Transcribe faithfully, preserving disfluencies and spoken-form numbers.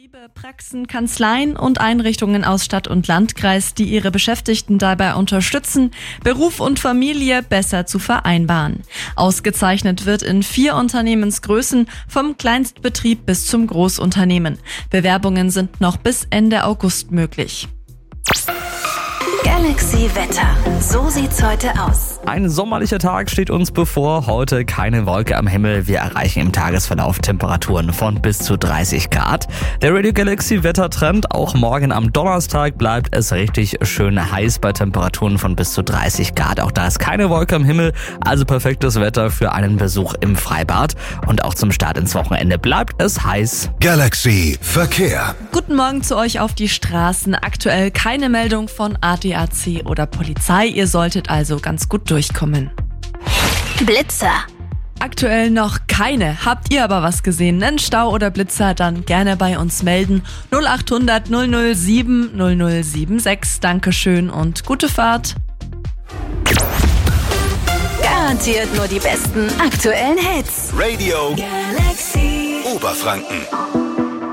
Betriebe, Praxen, Kanzleien und Einrichtungen aus Stadt und Landkreis, die ihre Beschäftigten dabei unterstützen, Beruf und Familie besser zu vereinbaren. Ausgezeichnet wird in vier Unternehmensgrößen, vom Kleinstbetrieb bis zum Großunternehmen. Bewerbungen sind noch bis Ende August möglich. Galaxy Wetter. So sieht's heute aus. Ein sommerlicher Tag steht uns bevor. Heute keine Wolke am Himmel. Wir erreichen im Tagesverlauf Temperaturen von bis zu dreißig Grad. Der Radio Galaxy Wettertrend. Auch morgen am Donnerstag bleibt es richtig schön heiß bei Temperaturen von bis zu dreißig Grad. Auch da ist keine Wolke am Himmel. Also perfektes Wetter für einen Besuch im Freibad. Und auch zum Start ins Wochenende bleibt es heiß. Galaxy Verkehr. Guten Morgen zu euch auf die Straßen. Aktuell keine Meldung von A D A C oder Polizei. Ihr solltet also ganz gut durchkommen. Blitzer. Aktuell noch keine. Habt ihr aber was gesehen? Einen Stau oder Blitzer? Dann gerne bei uns melden. null acht hundert null null sieben null null sieben sechs. Dankeschön und gute Fahrt. Garantiert nur die besten aktuellen Hits. Radio Galaxy Oberfranken.